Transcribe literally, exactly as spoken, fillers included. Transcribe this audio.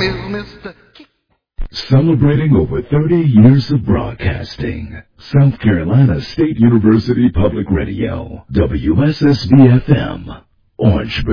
is Mister Celebrating over thirty years of broadcasting, South Carolina State University Public Radio, W S S B F M, Orangeburg.